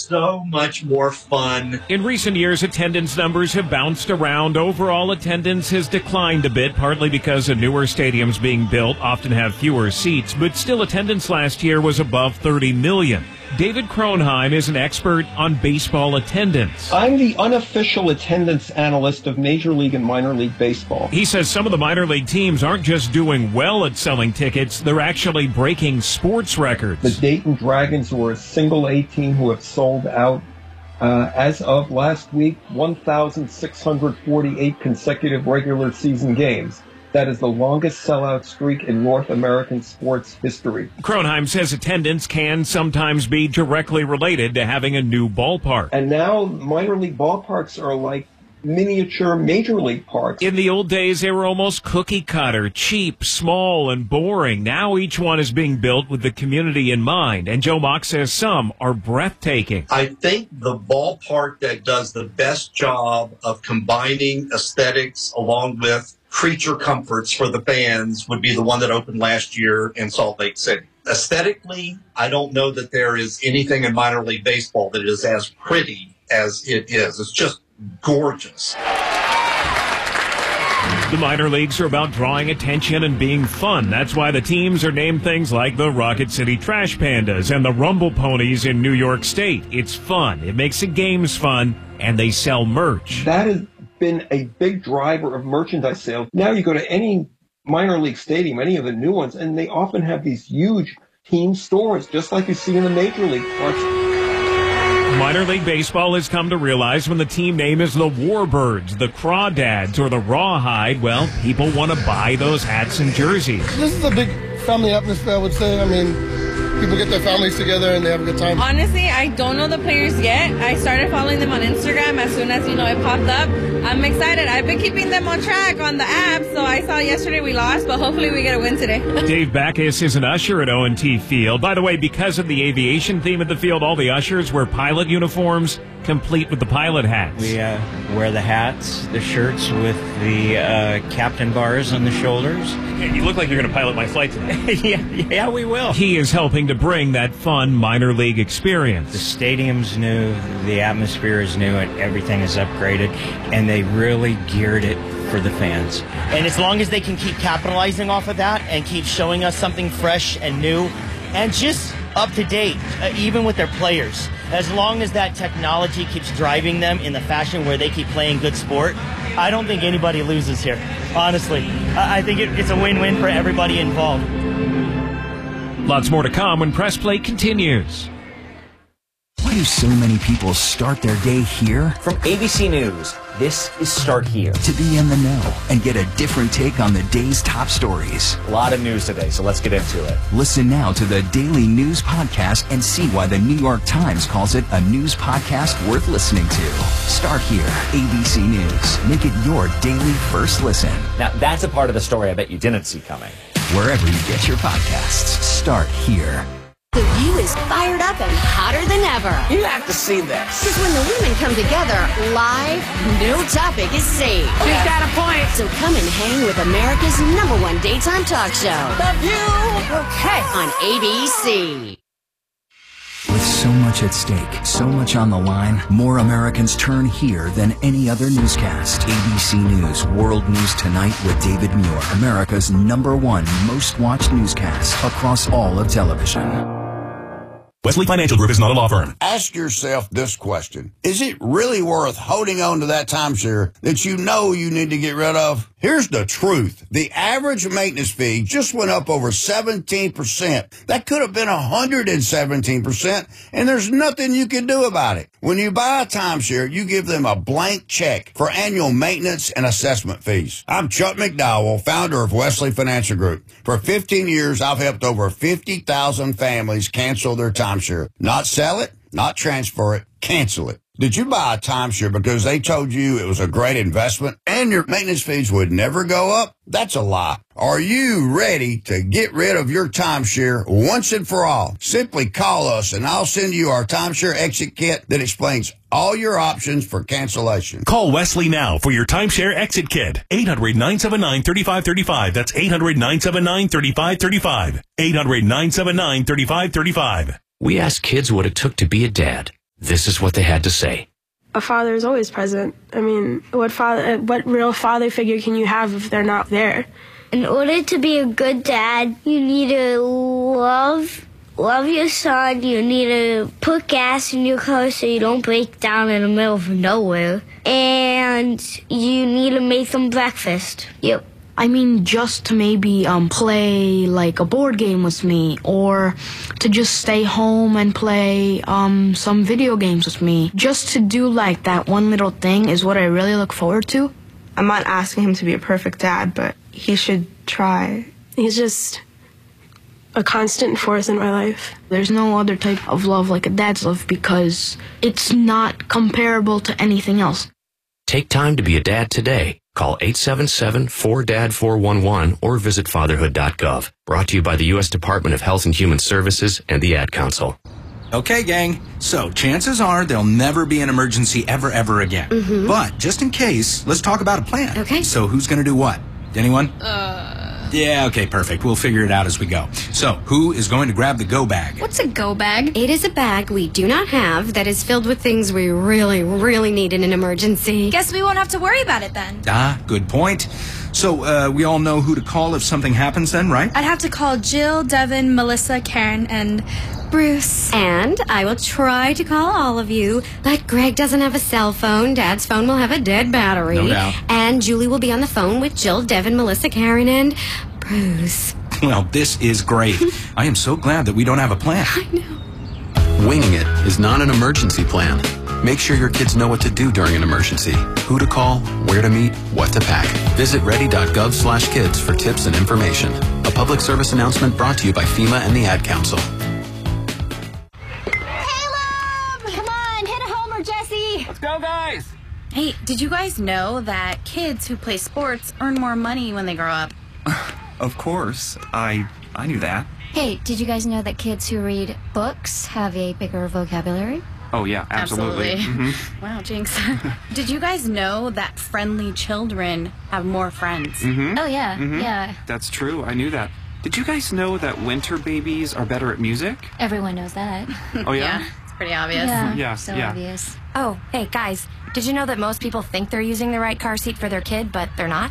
so much more fun. In recent years, attendance numbers have bounced around. Overall attendance has declined a bit, partly because of newer stadiums being built often have fewer seats, but still attendance last year was above 30 million. David Kronheim is an expert on baseball attendance. I'm the unofficial attendance analyst of Major League and Minor League Baseball. He says some of the minor league teams aren't just doing well at selling tickets, they're actually breaking sports records. The Dayton Dragons were a single A team who have sold out, as of last week, 1,648 consecutive regular season games. That is the longest sellout streak in North American sports history. Kronheim says attendance can sometimes be directly related to having a new ballpark. And now minor league ballparks are like miniature major league parks. In the old days, they were almost cookie cutter, cheap, small, and boring. Now each one is being built with the community in mind, and Joe Mock says some are breathtaking. I think the ballpark that does the best job of combining aesthetics along with creature comforts for the fans would be the one that opened last year in Salt Lake City. Aesthetically, I don't know that there is anything in minor league baseball that is as pretty as it is. It's just gorgeous. The minor leagues are about drawing attention and being fun. That's why the teams are named things like the Rocket City Trash Pandas and the Rumble Ponies in New York State. It's fun. It makes the games fun, and they sell merch. That has been a big driver of merchandise sales. Now you go to any minor league stadium, any of the new ones, and they often have these huge team stores, just like you see in the major league parks. Minor League Baseball has come to realize when the team name is the Warbirds, the Crawdads, or the Rawhide, well, people want to buy those hats and jerseys. This is a big family atmosphere, I would say. I mean, people get their families together and they have a good time. Honestly, I don't know the players yet. I started following them on Instagram as soon as, it popped up. I'm excited. I've been keeping them on track on the app, so I saw yesterday we lost, but hopefully we get a win today. Dave Backus is an usher at O&T Field. By the way, because of the aviation theme at the field, all the ushers wear pilot uniforms, complete with the pilot hats. We wear the hats, the shirts with the captain bars on the shoulders. Hey, you look like you're going to pilot my flight tonight. yeah, we will. He is helping to bring that fun minor league experience. The stadium's new, the atmosphere is new, and everything is upgraded, and they really geared it for the fans. And as long as they can keep capitalizing off of that and keep showing us something fresh and new and just up to date, even with their players, as long as that technology keeps driving them in the fashion where they keep playing good sport, I don't think anybody loses here. Honestly, I think it's a win-win for everybody involved. Lots more to come when Press Play continues. Why do so many people start their day here? From ABC News, this is Start Here. To be in the know and get a different take on the day's top stories. A lot of news today, so let's get into it. Listen now to the Daily News Podcast and see why the New York Times calls it a news podcast worth listening to. Start Here, ABC News. Make it your daily first listen. Now, that's a part of the story I bet you didn't see coming. Wherever you get your podcasts, Start Here. The View is fired up and hotter than ever. You have to see this. Because when the women come together live, no topic is safe. She's got a point. So come and hang with America's #1 daytime talk show. The View. Okay. On ABC. With so much at stake, so much on the line, more Americans turn here than any other newscast. ABC News World News Tonight with David Muir, America's #1 most watched newscast across all of television. Wesley Financial Group is not a law firm. Ask yourself this question. Is it really worth holding on to that timeshare that you know you need to get rid of? Here's the truth. The average maintenance fee just went up over 17%. That could have been 117%, and there's nothing you can do about it. When you buy a timeshare, you give them a blank check for annual maintenance and assessment fees. I'm Chuck McDowell, founder of Wesley Financial Group. For 15 years, I've helped over 50,000 families cancel their timeshare. Not sell it, not transfer it, cancel it. Did you buy a timeshare because they told you it was a great investment and your maintenance fees would never go up? That's a lie. Are you ready to get rid of your timeshare once and for all? Simply call us and I'll send you our timeshare exit kit that explains all your options for cancellation. Call Wesley now for your timeshare exit kit. 800-979-3535. That's 800-979-3535. 800-979-3535. We asked kids what it took to be a dad. This is what they had to say. A father is always present. I mean, what real father figure can you have if they're not there? In order to be a good dad, you need to love your son. You need to put gas in your car so you don't break down in the middle of nowhere. And you need to make them breakfast. Yep. I mean, just to maybe play like a board game with me, or to just stay home and play some video games with me. Just to do like that one little thing is what I really look forward to. I'm not asking him to be a perfect dad, but he should try. He's just a constant force in my life. There's no other type of love like a dad's love because it's not comparable to anything else. Take time to be a dad today. Call 877-4DAD-411 or visit fatherhood.gov. Brought to you by the U.S. Department of Health and Human Services and the Ad Council. Okay, gang. So, chances are there'll never be an emergency ever again. Mm-hmm. But, just in case, let's talk about a plan. Okay. So, who's going to do what? Anyone? Yeah, okay, perfect. We'll figure it out as we go. So, who is going to grab the go bag? What's a go bag? It is a bag we do not have that is filled with things we really need in an emergency. Guess we won't have to worry about it then. Good point. So, we all know who to call if something happens then, right? I'd have to call Jill, Devin, Melissa, Karen, and Bruce. And I will try to call all of you, but Greg doesn't have a cell phone. Dad's phone will have a dead battery. No doubt. And Julie will be on the phone with Jill, Devin, Melissa, Karen, and Bruce. Well, this is great. I am so glad that we don't have a plan. I know. Winging it is not an emergency plan. Make sure your kids know what to do during an emergency, who to call, where to meet, what to pack. Visit ready.gov/kids for tips and information. A public service announcement brought to you by FEMA and the Ad Council. Come on, hit a homer, Jesse. Let's go, guys. Hey, did you guys know that kids who play sports earn more money when they grow up? Of course. I knew that. Hey, did you guys know that kids who read books have a bigger vocabulary? Oh, yeah, absolutely. Mm-hmm. Wow, Jinx. Did you guys know that friendly children have more friends? Mm-hmm. Oh, yeah, Mm-hmm. yeah. That's true. I knew that. Did you guys know that winter babies are better at music? Everyone knows that. Oh, yeah? It's pretty obvious. Yeah, so yeah. obvious. Oh, hey, guys. Did you know that most people think they're using the right car seat for their kid, but they're not?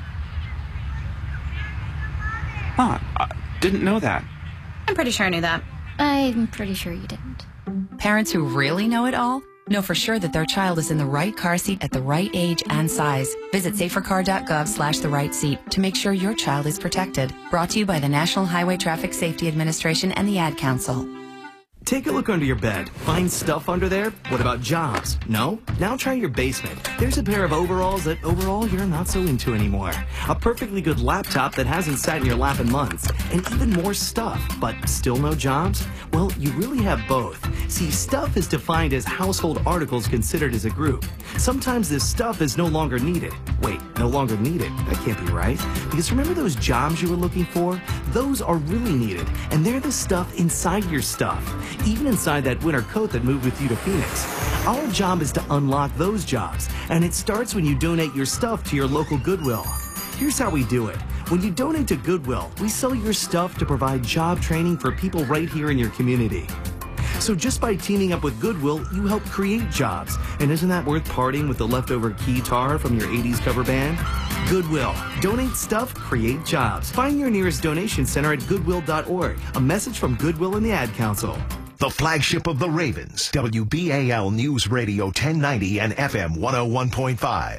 Huh, I didn't know that. I'm pretty sure I knew that. I'm pretty sure you didn't. Parents who really know it all know for sure that their child is in the right car seat at the right age and size. Visit safercar.gov/the right seat to make sure your child is protected. Brought to you by the National Highway Traffic Safety Administration and the Ad Council. Take a look under your bed. Find stuff under there? What about jobs? No? Now try your basement. There's a pair of overalls that overall you're not so into anymore. A perfectly good laptop that hasn't sat in your lap in months. And even more stuff, but still no jobs? Well, you really have both. See, stuff is defined as household articles considered as a group. Sometimes this stuff is no longer needed. Wait, no longer needed? That can't be right. Because remember those jobs you were looking for? Those are really needed. And they're the stuff inside your stuff. Even inside that winter coat that moved with you to Phoenix. Our job is to unlock those jobs, and it starts when you donate your stuff to your local Goodwill. Here's how we do it. When you donate to Goodwill, we sell your stuff to provide job training for people right here in your community. So just by teaming up with Goodwill, you help create jobs. And isn't that worth parting with the leftover guitar from your 80s cover band? Goodwill. Donate stuff, create jobs. Find your nearest donation center at goodwill.org. A message from Goodwill and the Ad Council. The flagship of the Ravens, WBAL News Radio 1090 and FM 101.5.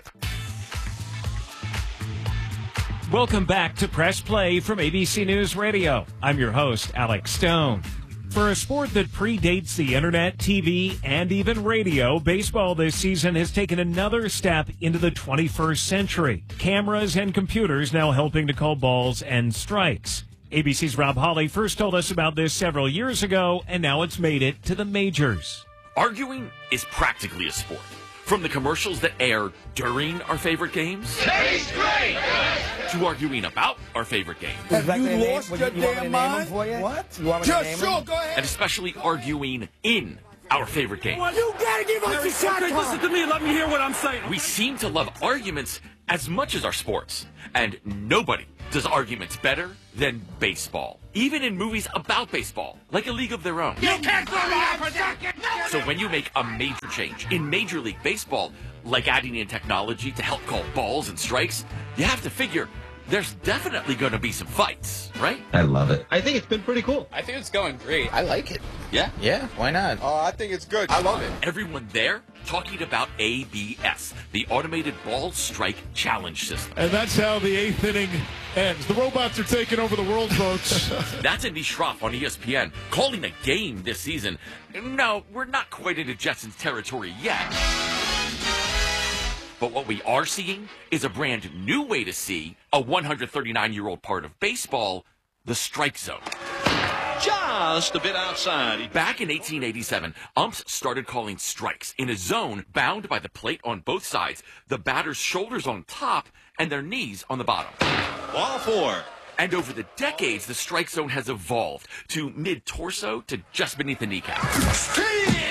Welcome back to Press Play from ABC News Radio. I'm your host, Alex Stone. For a sport that predates the internet, TV, and even radio, baseball this season has taken another step into the 21st century. Cameras and computers now helping to call balls and strikes. ABC's Rob Hawley first told us about this several years ago, and now it's made it to the majors. Arguing is practically a sport. From the commercials that air during our favorite games to arguing about our favorite games. Have you lost your damn mind? What? You want me to name sure, go ahead. And especially arguing in our favorite games. Well, you gotta give us a shot. Okay, listen to me and let me hear what I'm saying. We seem to love arguments as much as our sports. And nobody does arguments better than baseball. Even in movies about baseball, like A League of Their Own. You can't throw me out for that! So when you make a major change in Major League Baseball, like adding in technology to help call balls and strikes, you have to figure there's definitely going to be some fights, right? I love it. I think it's been pretty cool. I think it's going great. I like it. Yeah? Yeah, why not? Oh, I think it's good. I love it. Everyone there talking about ABS, the Automated Ball Strike Challenge System. And that's how the 8th inning ends. The robots are taking over the world, folks. That's Andy Schroff on ESPN, calling a game this season. No, we're not quite into Jetsons territory yet. But what we are seeing is a brand new way to see a 139-year-old part of baseball, the strike zone. Just a bit outside. Back in 1887, umps started calling strikes in a zone bound by the plate on both sides, the batter's shoulders on top, and their knees on the bottom. Ball 4. And over the decades, the strike zone has evolved to mid-torso to just beneath the kneecap.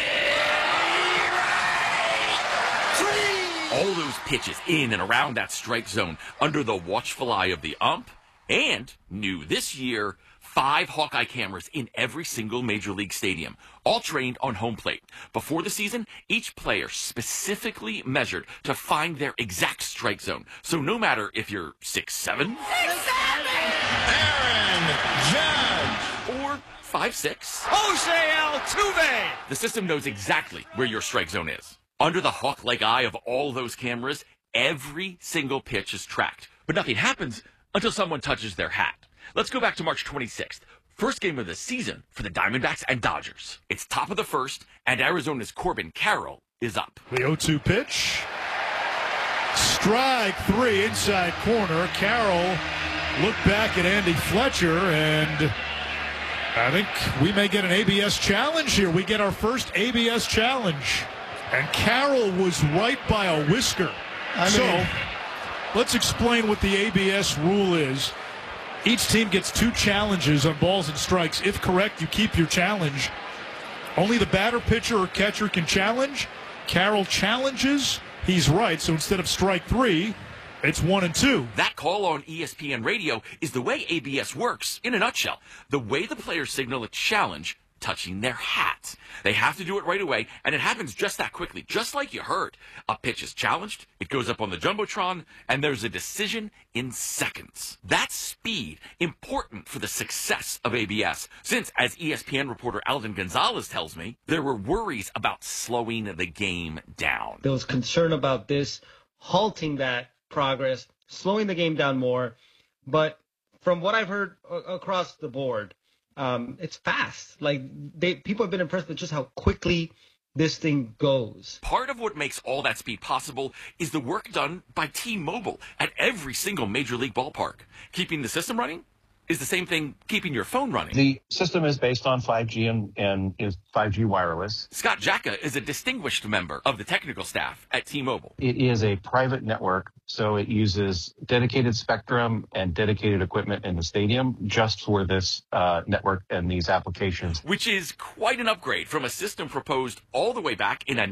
All those pitches in and around that strike zone under the watchful eye of the ump. And, new this year, 5 Hawkeye cameras in every single Major League stadium, all trained on home plate. Before the season, each player specifically measured to find their exact strike zone. So no matter if you're 6'7", Aaron Judge, or 5'6", Jose Altuve, the system knows exactly where your strike zone is. Under the hawk-like eye of all those cameras, every single pitch is tracked. But nothing happens until someone touches their hat. Let's go back to March 26th. First game of the season for the Diamondbacks and Dodgers. It's top of the first, and Arizona's Corbin Carroll is up. The 0-2 pitch. Strike 3, inside corner. Carroll looked back at Andy Fletcher, and I think we may get an ABS challenge here. We get our first ABS challenge. And Carroll was right by a whisker. So let's explain what the ABS rule is. Each team gets 2 challenges on balls and strikes. If correct, you keep your challenge. Only the batter, pitcher, or catcher can challenge. Carroll challenges. He's right. So instead of strike 3, it's 1 and 2. That call on ESPN radio is the way ABS works in a nutshell. The way the players signal a challenge touching their hat. They have to do it right away, and it happens just that quickly, just like you heard. A pitch is challenged, it goes up on the Jumbotron, and there's a decision in seconds. That's speed, important for the success of ABS, since, as ESPN reporter Alvin Gonzalez tells me, there were worries about slowing the game down. There was concern about this, halting that progress, slowing the game down more, but from what I've heard across the board, it's fast. People have been impressed with just how quickly this thing goes. Part of what makes all that speed possible is the work done by T-Mobile at every single Major League ballpark. Keeping the system running is the same thing keeping your phone running. The system is based on 5G and is 5G wireless. Scott Jacka is a distinguished member of the technical staff at T-Mobile. It is a private network, so it uses dedicated spectrum and dedicated equipment in the stadium just for this network and these applications. Which is quite an upgrade from a system proposed all the way back in a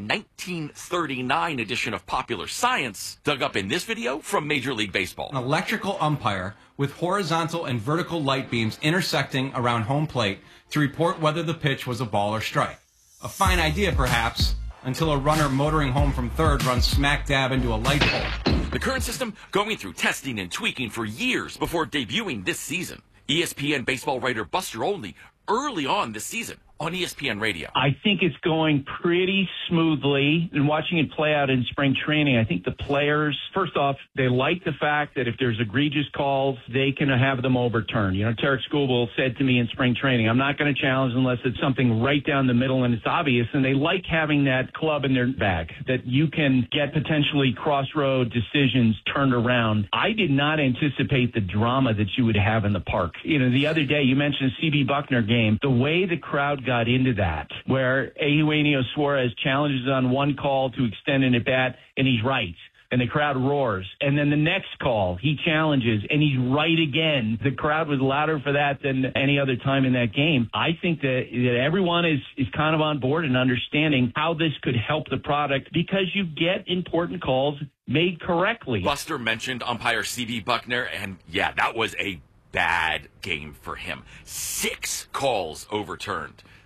1939 edition of Popular Science, dug up in this video from Major League Baseball. An electrical umpire with horizontal and vertical light beams intersecting around home plate to report whether the pitch was a ball or strike. A fine idea, perhaps, until a runner motoring home from third runs smack dab into a light pole. The current system going through testing and tweaking for years before debuting this season. ESPN baseball writer Buster Olney early on this season on ESPN Radio. I think it's going pretty smoothly. And watching it play out in spring training, I think the players, first off, they like the fact that if there's egregious calls, they can have them overturned. You know, Tarek Skubal said to me in spring training, I'm not going to challenge unless it's something right down the middle and it's obvious. And they like having that club in their bag, that you can get potentially crossroad decisions turned around. I did not anticipate the drama that you would have in the park. You know, the other day you mentioned the C.B. Buckner game, the way the crowd got into that, where Eugenio Suarez challenges on one call to extend an at-bat, and he's right. And the crowd roars. And then the next call, he challenges, and he's right again. The crowd was louder for that than any other time in that game. I think that everyone is kind of on board and understanding how this could help the product because you get important calls made correctly. Buster mentioned umpire C.B. Buckner, and yeah, that was a bad game for him. 6 calls overturned.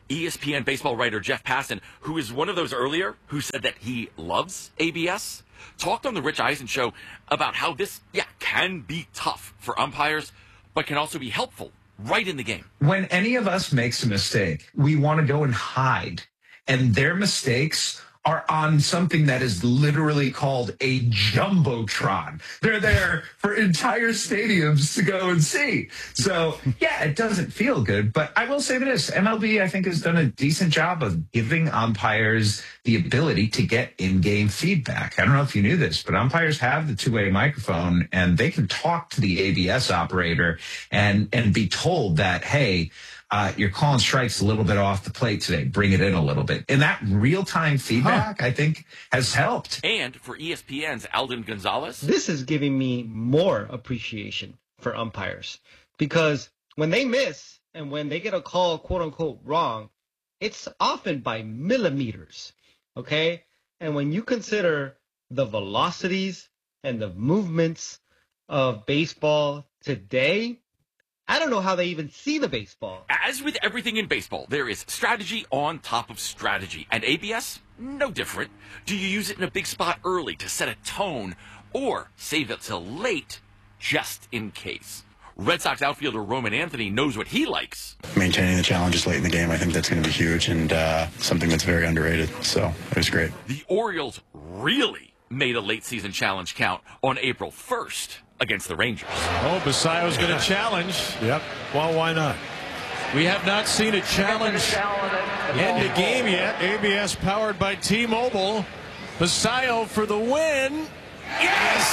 ESPN baseball writer Jeff Passan, who is one of those earlier who said that he loves ABS, talked on the Rich Eisen show about how this, can be tough for umpires, but can also be helpful right in the game. When any of us makes a mistake, we want to go and hide. And their mistakes are on something that is literally called a jumbotron. They're there for entire stadiums to go and see. So, it doesn't feel good. But I will say this, MLB, I think, has done a decent job of giving umpires the ability to get in-game feedback. I don't know if you knew this, but umpires have the two-way microphone, and they can talk to the ABS operator and be told that, hey, you're calling strikes a little bit off the plate today. Bring it in a little bit. And that real-time feedback, I think, has helped. And for ESPN's Alden Gonzalez, this is giving me more appreciation for umpires, because when they miss and when they get a call, quote-unquote, wrong, it's often by millimeters, okay? And when you consider the velocities and the movements of baseball today, I don't know how they even see the baseball. As with everything in baseball, there is strategy on top of strategy. And ABS, no different. Do you use it in a big spot early to set a tone, or save it till late just in case? Red Sox outfielder Roman Anthony knows what he likes. Maintaining the challenges late in the game, I think that's going to be huge and something that's very underrated. So it was great. The Orioles really made a late-season challenge count on April 1st. Against the Rangers. Oh, Basayo's going to challenge. Yep. Well, why not? We have not seen a challenge end a game yet. ABS powered by T-Mobile. Basayo for the win. Yes!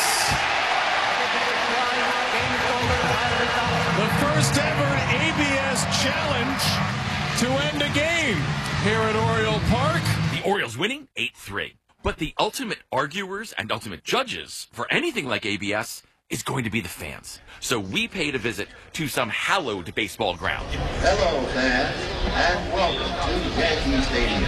The first ever ABS challenge to end a game here at Oriole Park. The Orioles winning 8-3. But the ultimate arguers and ultimate judges for anything like ABS is going to be the fans. So we paid a visit to some hallowed baseball ground. Hello, fans, and welcome to Yankee Stadium.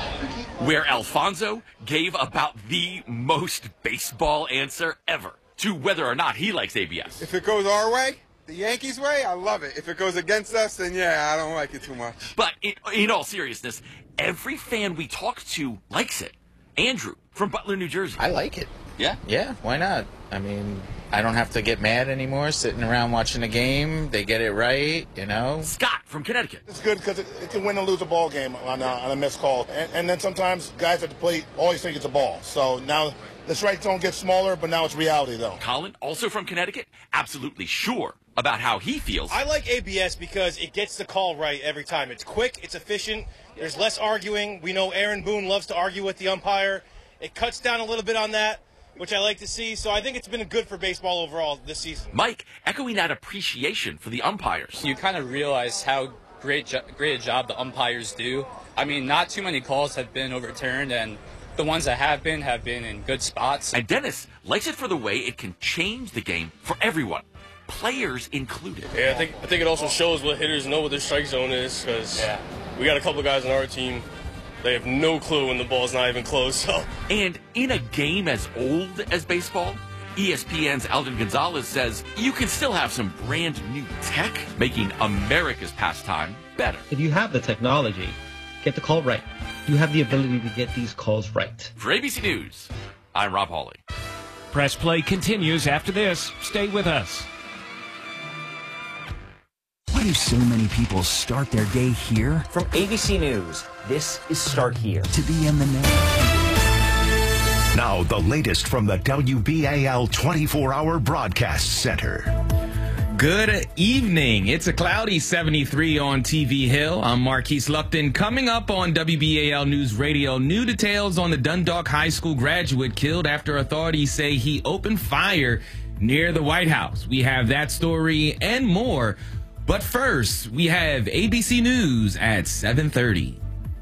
Where Alfonso gave about the most baseball answer ever to whether or not he likes ABS. If it goes our way, the Yankees' way, I love it. If it goes against us, then I don't like it too much. But in all seriousness, every fan we talk to likes it. Andrew from Butler, New Jersey. I like it. Yeah? Yeah, why not? I mean, I don't have to get mad anymore sitting around watching a game. They get it right, you know. Scott from Connecticut. It's good because it can win or lose a ball game on a missed call. And then sometimes guys at the plate always think it's a ball. So now the strike zone gets smaller, but now it's reality, though. Colin, also from Connecticut, absolutely sure about how he feels. I like ABS because it gets the call right every time. It's quick, it's efficient, there's less arguing. We know Aaron Boone loves to argue with the umpire. It cuts down a little bit on that, which I like to see. So I think it's been good for baseball overall this season. Mike, echoing that appreciation for the umpires. You kind of realize how great a job the umpires do. I mean, not too many calls have been overturned, and the ones that have been in good spots. And Dennis likes it for the way it can change the game for everyone, players included. Yeah, I think it also shows what hitters know what their strike zone is, because we got a couple of guys on our team. They have no clue when the ball's not even close. So. And in a game as old as baseball, ESPN's Alden Gonzalez says you can still have some brand new tech making America's pastime better. If you have the technology, get the call right. You have the ability to get these calls right. For ABC News, I'm Rob Hawley. Press Play continues after this. Stay with us. Why do so many people start their day here? From ABC News, this is Start Here. To be in the know. Now, the latest from the WBAL 24-hour broadcast center. Good evening. It's a cloudy 73 on TV Hill. I'm Marquise Lupton. Coming up on WBAL News Radio, new details on the Dundalk High School graduate killed after authorities say he opened fire near the White House. We have that story and more. But first, we have ABC News at 7:30.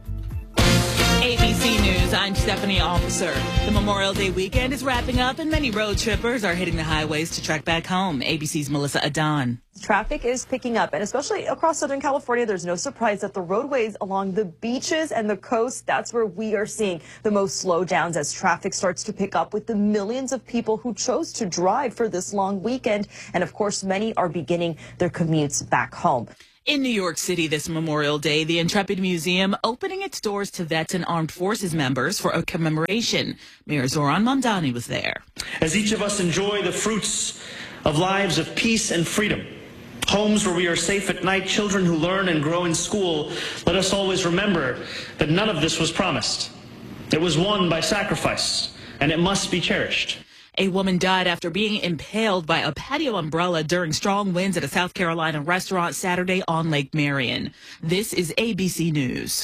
ABC News, I'm Stephanie Officer. The Memorial Day weekend is wrapping up and many road trippers are hitting the highways to trek back home. ABC's Melissa Adon. Traffic is picking up, and especially across Southern California, there's no surprise that the roadways along the beaches and the coast, that's where we are seeing the most slowdowns as traffic starts to pick up with the millions of people who chose to drive for this long weekend. And of course, many are beginning their commutes back home. In New York City this Memorial Day, the Intrepid Museum opening its doors to vets and armed forces members for a commemoration. Mayor Zoran Mamdani was there. As each of us enjoy the fruits of lives of peace and freedom, homes where we are safe at night, children who learn and grow in school, let us always remember that none of this was promised. It was won by sacrifice, and it must be cherished. A woman died after being impaled by a patio umbrella during strong winds at a South Carolina restaurant Saturday on Lake Marion. This is ABC News.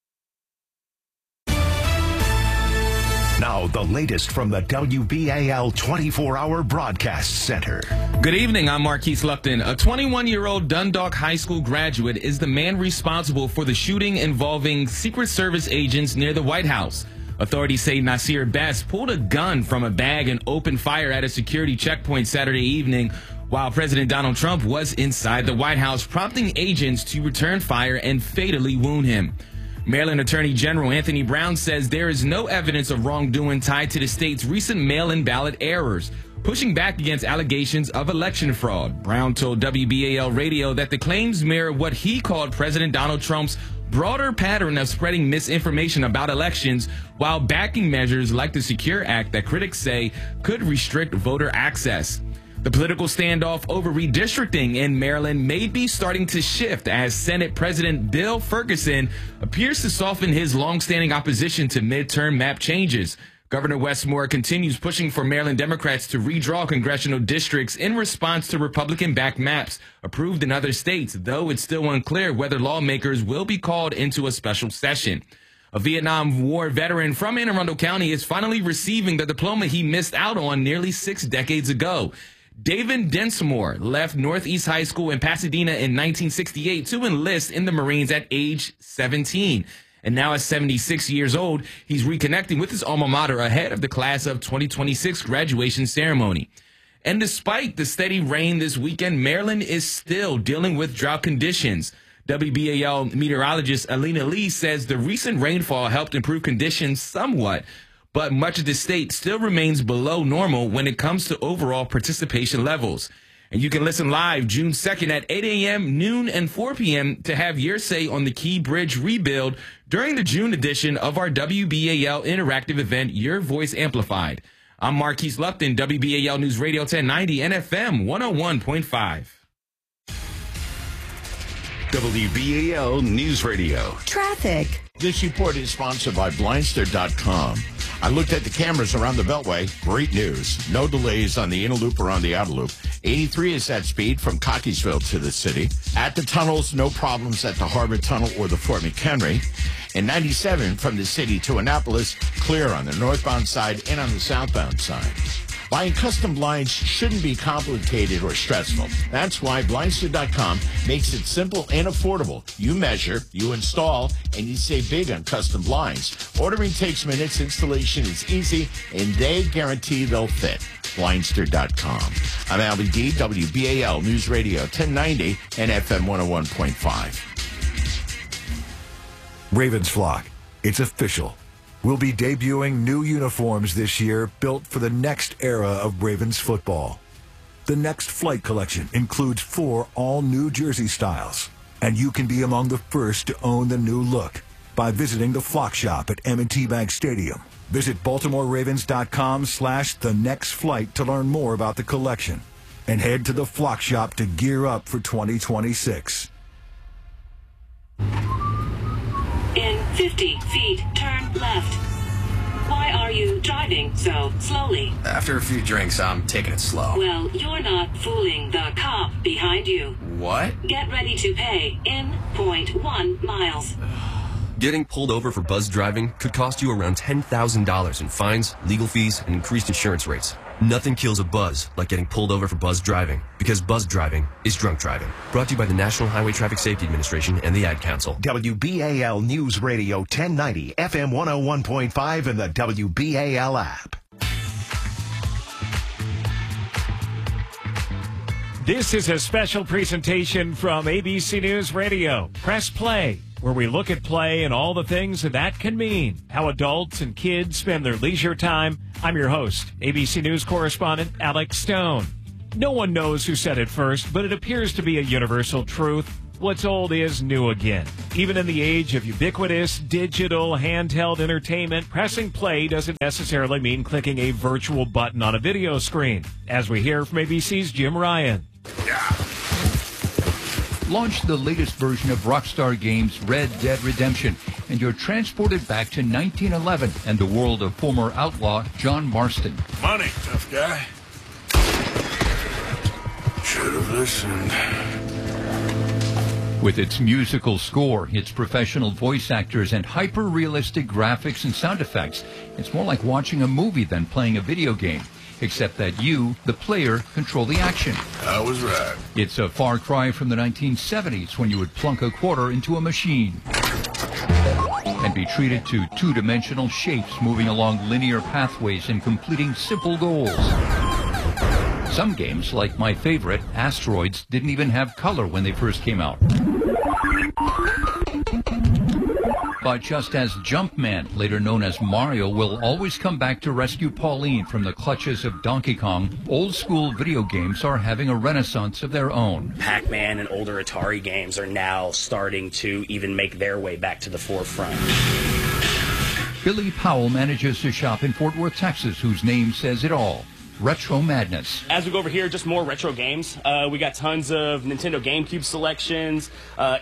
Now, the latest from the WBAL 24-hour broadcast center. Good evening, I'm Marquise Lupton. A 21-year-old Dundalk High School graduate is the man responsible for the shooting involving Secret Service agents near the White House. Authorities say Nasir Best pulled a gun from a bag and opened fire at a security checkpoint Saturday evening while President Donald Trump was inside the White House, prompting agents to return fire and fatally wound him. Maryland Attorney General Anthony Brown says there is no evidence of wrongdoing tied to the state's recent mail-in ballot errors, pushing back against allegations of election fraud. Brown told WBAL Radio that the claims mirror what he called President Donald Trump's broader pattern of spreading misinformation about elections while backing measures like the Secure Act that critics say could restrict voter access. The political standoff over redistricting in Maryland may be starting to shift as Senate President Bill Ferguson appears to soften his longstanding opposition to midterm map changes. Governor Wes Moore continues pushing for Maryland Democrats to redraw congressional districts in response to Republican-backed maps approved in other states, though it's still unclear whether lawmakers will be called into a special session. A Vietnam War veteran from Anne Arundel County is finally receiving the diploma he missed out on nearly 6 decades ago. David Densmore left Northeast High School in Pasadena in 1968 to enlist in the Marines at age 17. And now at 76 years old, he's reconnecting with his alma mater ahead of the class of 2026 graduation ceremony. And despite the steady rain this weekend, Maryland is still dealing with drought conditions. WBAL meteorologist Alina Lee says the recent rainfall helped improve conditions somewhat, but much of the state still remains below normal when it comes to overall participation levels. And you can listen live June 2nd at 8 a.m., noon, and 4 p.m. to have your say on the Key Bridge rebuild during the June edition of our WBAL interactive event, Your Voice Amplified. I'm Marquise Lupton, WBAL News Radio 1090 and FM 101.5. WBAL News Radio. Traffic. This report is sponsored by Blindster.com. I looked at the cameras around the Beltway. Great news. No delays on the inner loop or on the outer loop. 83 is at speed from Cockeysville to the city. At the tunnels, no problems at the Harbor Tunnel or the Fort McHenry. And 97 from the city to Annapolis, clear on the northbound side and on the southbound side. Buying custom blinds shouldn't be complicated or stressful. That's why Blindster.com makes it simple and affordable. You measure, you install, and you save big on custom blinds. Ordering takes minutes, installation is easy, and they guarantee they'll fit. Blindster.com. I'm Albie D, WBAL News Radio 1090 and FM 101.5. Ravens flock, it's official. We'll be debuting new uniforms this year built for the next era of Ravens football. The Next Flight collection includes 4 all-new jersey styles, and you can be among the first to own the new look by visiting the Flock Shop at M&T Bank Stadium. Visit BaltimoreRavens.com/thenextflight to learn more about the collection, and head to the Flock Shop to gear up for 2026. In 50 feet, turn left. Why are you driving so slowly? After a few drinks, I'm taking it slow. Well, you're not fooling the cop behind you. What? Get ready to pay in 0.1 miles. Getting pulled over for buzz driving could cost you around $10,000 in fines, legal fees, and increased insurance rates. Nothing kills a buzz like getting pulled over for buzz driving, because buzz driving is drunk driving. Brought to you by the National Highway Traffic Safety Administration and the Ad Council. WBAL News Radio 1090, FM 101.5, and the WBAL app. This is a special presentation from ABC News Radio. Press play, where we look at play and all the things that can mean, how adults and kids spend their leisure time. I'm your host, ABC News correspondent Alex Stone. No one knows who said it first, but it appears to be a universal truth. what's old is new again. Even in the age of ubiquitous digital handheld entertainment, pressing play doesn't necessarily mean clicking a virtual button on a video screen. As we hear from ABC's Jim Ryan. Launch the latest version of Rockstar Games' Red Dead Redemption, and you're transported back to 1911 and the world of former outlaw John Marston. Money, tough guy. Should have listened. With its musical score, its professional voice actors, and hyper-realistic graphics and sound effects, it's more like watching a movie than playing a video game. Except that you, the player, control the action. I was right. It's a far cry from the 1970s when you would plunk a quarter into a machine and be treated to two-dimensional shapes moving along linear pathways and completing simple goals. Some games, like my favorite, Asteroids, didn't even have color when they first came out. But just as Jumpman, later known as Mario, will always come back to rescue Pauline from the clutches of Donkey Kong, old-school video games are having a renaissance of their own. Pac-Man and older Atari games are now starting to even make their way back to the forefront. Billy Powell manages to shop in Fort Worth, Texas, whose name says it all. Retro Madness. As we go over here, just more retro games. We got tons of Nintendo GameCube selections,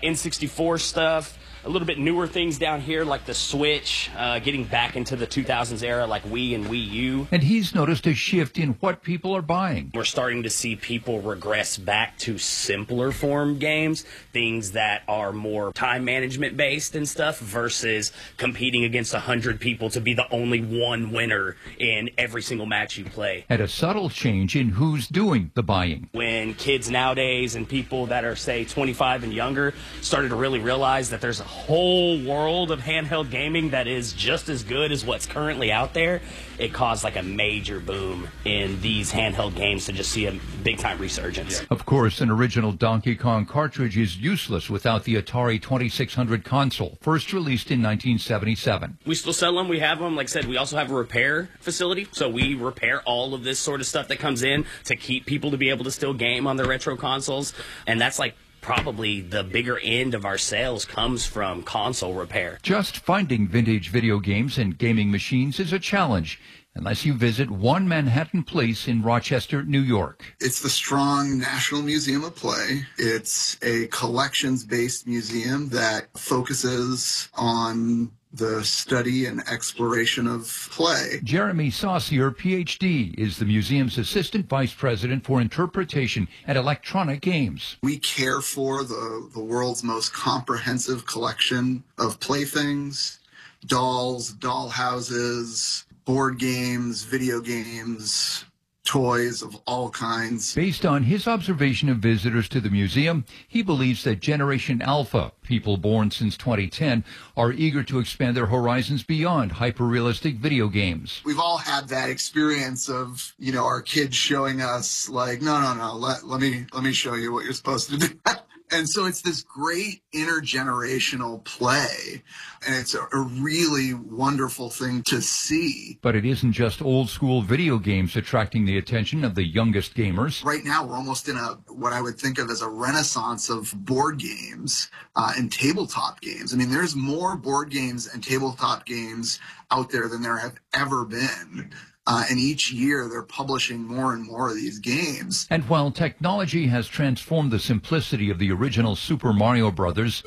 N64 stuff. A little bit newer things down here like the Switch, getting back into the 2000s era like Wii and Wii U. And he's noticed a shift in what people are buying. We're starting to see people regress back to simpler form games, things that are more time management based and stuff versus competing against 100 people to be the only one winner in every single match you play. And a subtle change in who's doing the buying. When kids nowadays and people that are, say, 25 and younger started to really realize that there's a whole world of handheld gaming that is just as good as what's currently out there, it caused like a major boom in these handheld games to just see a big-time resurgence. Of course, an original Donkey Kong cartridge is useless without the Atari 2600 console, first released in 1977. We still sell them. We have them. Like I said, we also have a repair facility, so we repair all of this sort of stuff that comes in to keep people to be able to still game on their retro consoles, and that's like probably the bigger end of our sales comes from console repair. Just finding vintage video games and gaming machines is a challenge, unless you visit One Manhattan Place in Rochester, New York. It's the Strong National Museum of Play. It's a collections-based museum that focuses on the study and exploration of play. Jeremy Saucier, Ph.D., is the museum's assistant vice president for interpretation and electronic games. We care for the world's most comprehensive collection of playthings, dolls, doll houses, board games, video games, toys of all kinds. Based on his observation of visitors to the museum, he believes that Generation Alpha, people born since 2010, are eager to expand their horizons beyond hyper-realistic video games. We've all had that experience of, our kids showing us like, no, let me show you what you're supposed to do. And so it's this great intergenerational play, and it's a really wonderful thing to see. But it isn't just old-school video games attracting the attention of the youngest gamers. Right now, we're almost in what I would think of as a renaissance of board games and tabletop games. I mean, there's more board games and tabletop games out there than there have ever been. And each year they're publishing more and more of these games. And while technology has transformed the simplicity of the original Super Mario Brothers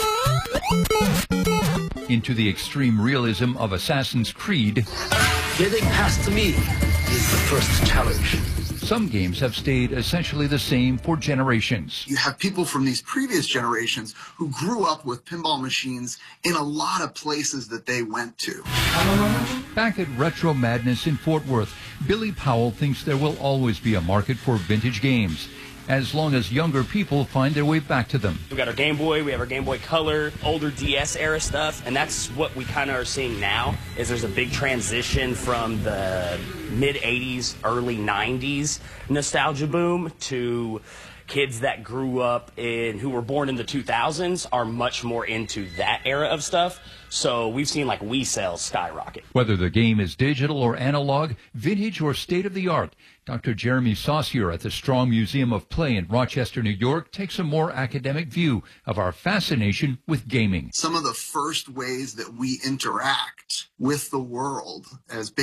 into the extreme realism of Assassin's Creed, getting past me is the first challenge. Some games have stayed essentially the same for generations. You have people from these previous generations who grew up with pinball machines in a lot of places that they went to. Back at Retro Madness in Fort Worth, Billy Powell thinks there will always be a market for vintage games, as long as younger people find their way back to them. We got our Game Boy, we have our Game Boy Color, older DS era stuff, and that's what we kind of are seeing now, is there's a big transition from the mid-'80s, early '90s nostalgia boom to kids that grew up who were born in the 2000s are much more into that era of stuff. So we've seen like Wii sales skyrocket. Whether the game is digital or analog, vintage or state-of-the-art, Dr. Jeremy Saucier at the Strong Museum of Play in Rochester, New York, takes a more academic view of our fascination with gaming. Some of the first ways that we interact with the world as